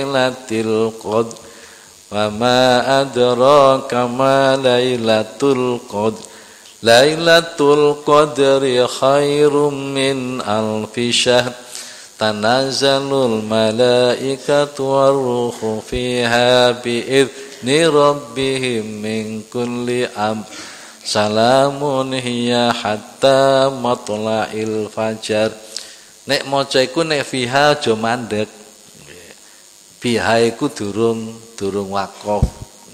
Lailatul Qadr wa ma adraka ma Lailatul Qadr Lailatul Qadri khairum min alfi syahr tanazzalul malaikatu warruhu fiha bi'izni rabbihim min kulli amr salamun hiya hatta matla'il fajar. Nek maca iku nek fiha aja mandek. Fiha iku durung wakaf.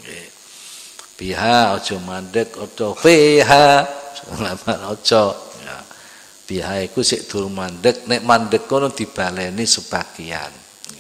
Fiha aja mandek, aja fiha salaman aja. Ya. Fiha iku sik durung mandek, nek mandek kono dibaleni sebagian.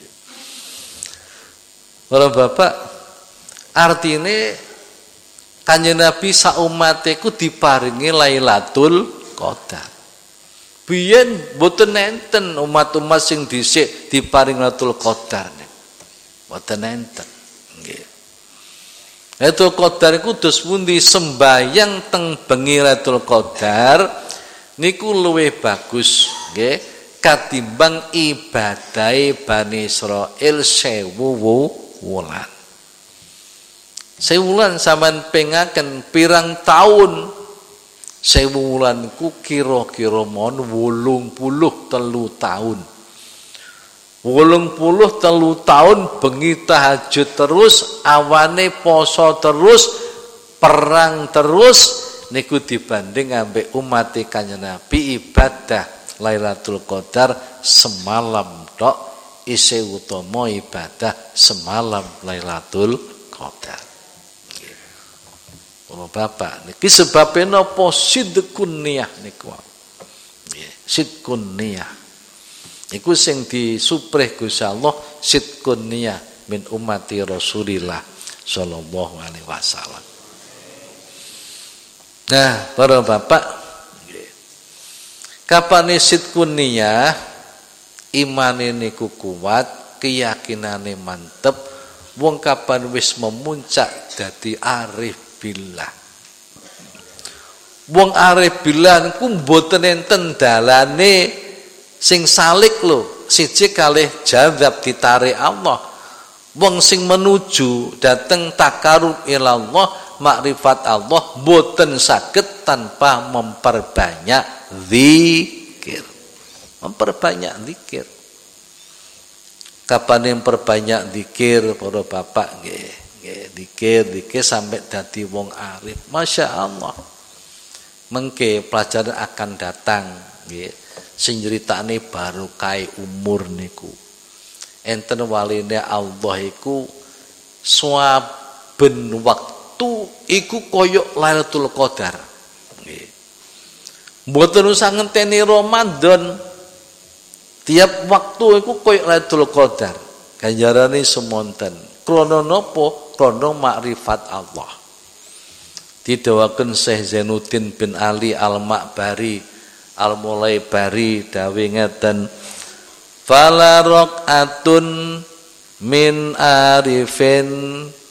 Para bapak, artine Kanjeng Nabi sak umate ku diparingi Lailatul Qadar. Biyen mboten enten umat-umat sing dhisik diparing Lailatul Qadar. Mboten enten. Nggih. Lailatul Qadar iku dos pundi sembayang teng bengi Lailatul Qadar niku luwih bagus, nggih, katimbang ibadahe Bani Israil 1000 wulan. 1000 wulan sampean pengaken pirang taun? 1000 wulan ku kira-kira mon 83 tahun. 83 tahun bengi tahajud terus, awane poso terus, perang terus, niku dibanding ambek umat Kanjeng Nabi ibadah Lailatul Qadar semalam tok isih utama ibadah semalam Lailatul Qadar. Kalau bapak niki sebabnya napa sidqun niyah niku. Nggih, sidqun niyah. Iku sing disuprih Gusti Allah sidqun niyah min ummati Rasulillah sallallahu alaihi wasallam. Nah, para bapak, kapane sidqun niyah, imane niku kuat, keyakinane mantep, wong kapan wis memuncak dadi arif billah. Wong arif billah niku mboten enten dalane sing salik lho, siji kalih jazab ditarik Allah. Wong sing menuju dateng takarub ilallah, makrifat Allah mboten saged tanpa memperbanyak zikir. Memperbanyak zikir. Kapan memperbanyak zikir para bapak nggih. Dikir sampai dadi wong arif, masya Allah. Mengke pelajaran akan datang, sing nyeritane barokah umur niku. Enten waline Allah iku saben waktu iku koyok Lailatul Qadar. Mboten usah ngenteni Ramadan. Tiap waktu iku koyok Lailatul Qadar. Ganjarane semonten. Krana napa? Krana makrifat Allah. Didawaken Syekh Zainuddin bin Ali Al-Ma'bari Al-Mulaibari dawe ngeten, fala raqatun min arifin